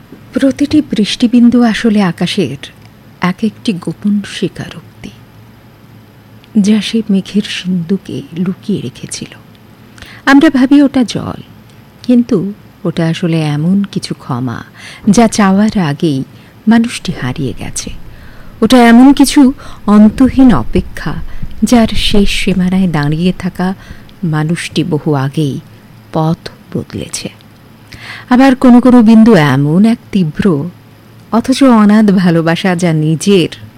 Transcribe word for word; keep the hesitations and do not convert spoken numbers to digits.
প্রতিটি বৃষ্টিবিন্দু আসলে আকাশের এক একটি গোপন স্বীকারোক্তি, যা সে মেঘের সিন্ধুকে লুকিয়ে রেখেছিল। আমরা ভাবি ওটা জল, কিন্তু ওটা আসলে এমন কিছু ক্ষমা যা চাওয়ার আগেই মানুষটি হারিয়ে গেছে। ওটা এমন কিছু অন্তহীন অপেক্ষা যার শেষ সীমানায় দাঁড়িয়ে থাকা মানুষটি বহু আগেই পথ বদলেছে। আবার কোনো কোনো বিন্দু এমন এক তীব্র অথচ অনাথ ভালোবাসা যা নিজের